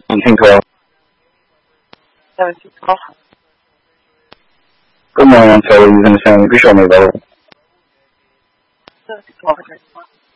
Cinco. 764. Good morning, I'm Taylor using the family. Be sure me, brother. 764.